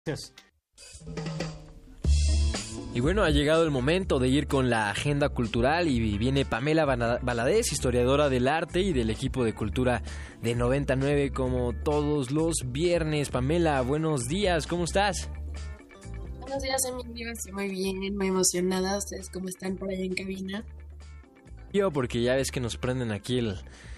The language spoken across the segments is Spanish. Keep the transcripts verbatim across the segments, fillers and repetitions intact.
Gracias. Y bueno, ha llegado el momento de ir con la agenda cultural y viene Pamela Valadez, historiadora del arte y del equipo de cultura de noventa y nueve, como todos los viernes. Pamela, buenos días, ¿cómo estás? Buenos días, amigos, estoy muy bien, muy emocionada. ¿Ustedes cómo están por allá en cabina? Yo, porque ya ves que nos prenden aquí el,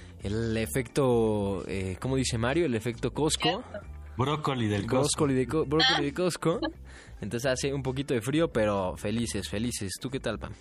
el efecto, eh, ¿cómo dice Mario? El efecto Costco. Brócoli del Costco. Brócoli de, co- brócoli de Costco. Entonces hace un poquito de frío, pero felices, felices. ¿Tú qué tal, Pam?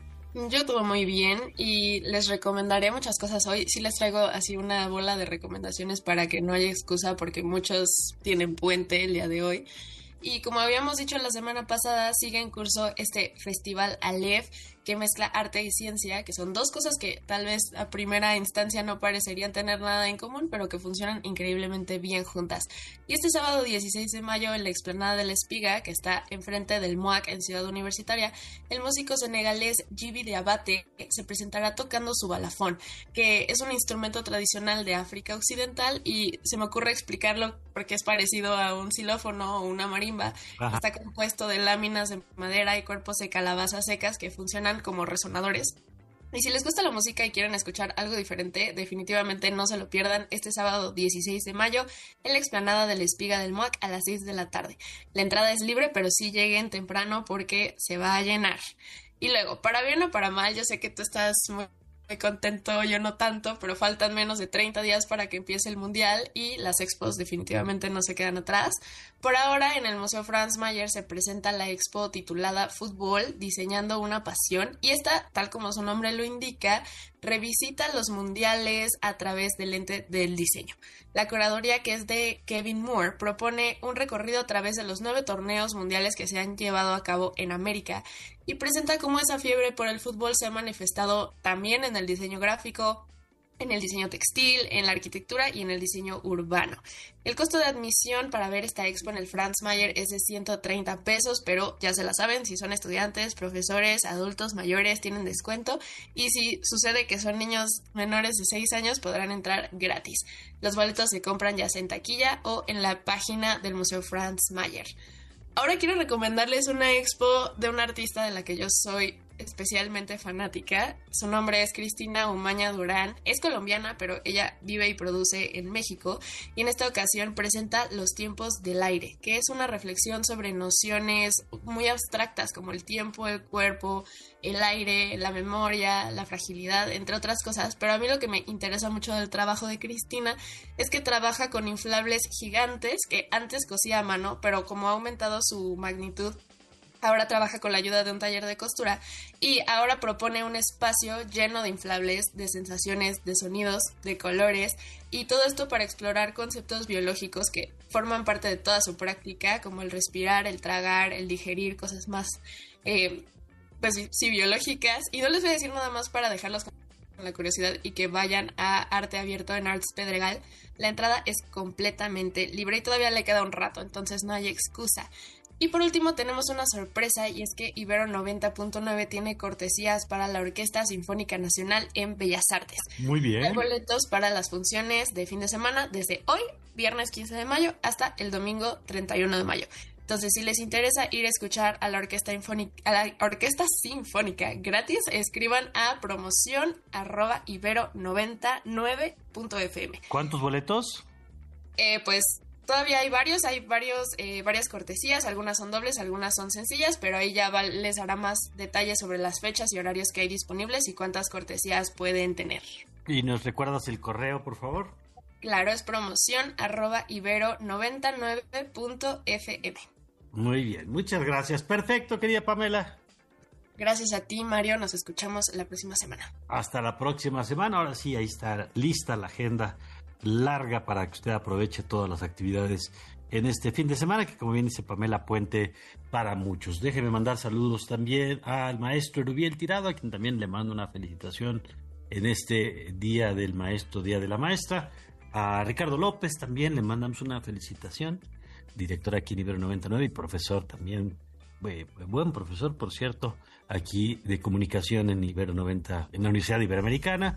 Yo todo muy bien y les recomendaré muchas cosas hoy. Sí les traigo así una bola de recomendaciones para que no haya excusa porque muchos tienen puente el día de hoy. Y como habíamos dicho la semana pasada, sigue en curso este Festival Aleph, que mezcla arte y ciencia, que son dos cosas que tal vez a primera instancia no parecerían tener nada en común, pero que funcionan increíblemente bien juntas. Y este sábado dieciséis de mayo, en la explanada de La Espiga, que está enfrente del M U A C en Ciudad Universitaria, el músico senegalés Djiby Diabaté se presentará tocando su balafón, que es un instrumento tradicional de África Occidental, y se me ocurre explicarlo porque es parecido a un xilófono o una marimba. Ajá. Está compuesto de láminas de madera y cuerpos de calabazas secas que funcionan como resonadores. Y si les gusta la música y quieren escuchar algo diferente, definitivamente no se lo pierdan este sábado dieciséis de mayo en la explanada de La Espiga del M U A C a las seis de la tarde. La entrada es libre, pero sí lleguen temprano porque se va a llenar. Y luego, para bien o para mal, yo sé que tú estás muy muy contento, yo no tanto, pero faltan menos de treinta días para que empiece el Mundial y las expos definitivamente no se quedan atrás. Por ahora, en el Museo Franz Mayer se presenta la expo titulada Fútbol, diseñando una pasión, y esta, tal como su nombre lo indica, revisita los mundiales a través del lente del diseño. La curaduría, que es de Kevin Moore, propone un recorrido a través de los nueve torneos mundiales que se han llevado a cabo en América y presenta cómo esa fiebre por el fútbol se ha manifestado también en el diseño gráfico, en el diseño textil, en la arquitectura y en el diseño urbano. El costo de admisión para ver esta expo en el Franz Mayer es de ciento treinta pesos, pero ya se la saben, si son estudiantes, profesores, adultos, mayores, tienen descuento, y si sucede que son niños menores de seis años, podrán entrar gratis. Los boletos se compran ya sea en taquilla o en la página del Museo Franz Mayer. Ahora quiero recomendarles una expo de una artista de la que yo soy especialmente fanática. Su nombre es Cristina Umaña Durán. Es colombiana, pero ella vive y produce en México, y en esta ocasión presenta Los tiempos del aire, que es una reflexión sobre nociones muy abstractas como el tiempo, el cuerpo, el aire, la memoria, la fragilidad, entre otras cosas. Pero a mí lo que me interesa mucho del trabajo de Cristina es que trabaja con inflables gigantes que antes cosía a mano, pero como ha aumentado su magnitud, ahora trabaja con la ayuda de un taller de costura, y ahora propone un espacio lleno de inflables, de sensaciones, de sonidos, de colores, y todo esto para explorar conceptos biológicos que forman parte de toda su práctica, como el respirar, el tragar, el digerir, cosas más, eh, pues sí, biológicas. Y no les voy a decir nada más para dejarlos con la curiosidad y que vayan a Arte Abierto en Arts Pedregal. La entrada es completamente libre y todavía le queda un rato, entonces no hay excusa. Y por último tenemos una sorpresa, y es que Ibero noventa punto nueve tiene cortesías para la Orquesta Sinfónica Nacional en Bellas Artes. Muy bien. Hay boletos para las funciones de fin de semana desde hoy, viernes quince de mayo, hasta el domingo treinta y uno de mayo. Entonces, si les interesa ir a escuchar a la Orquesta, Infónica, a la Orquesta Sinfónica gratis, escriban a promoción arroba ibero noventa y nueve punto f m. ¿Cuántos boletos? Eh, pues... Todavía hay varios, hay varios, eh, varias cortesías, algunas son dobles, algunas son sencillas, pero ahí ya va, les dará más detalles sobre las fechas y horarios que hay disponibles y cuántas cortesías pueden tener. ¿Y nos recuerdas el correo, por favor? Claro, es promoción arroba ibero noventa y nueve punto f m. Muy bien, muchas gracias. Perfecto, querida Pamela. Gracias a ti, Mario, nos escuchamos la próxima semana. Hasta la próxima semana, ahora sí, ahí está lista la agenda larga para que usted aproveche todas las actividades en este fin de semana, que como bien dice Pamela, puente para muchos. Déjeme mandar saludos también al maestro Erubiel Tirado, a quien también le mando una felicitación en este Día del Maestro, Día de la Maestra. A Ricardo López también le mandamos una felicitación, director aquí en Ibero noventa y nueve y profesor también, buen profesor, por cierto, aquí de comunicación en Ibero noventa, en la Universidad Iberoamericana.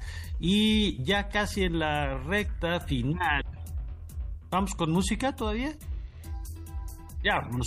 Y ya casi en la recta final. ¿Vamos con música todavía? Ya, vámonos.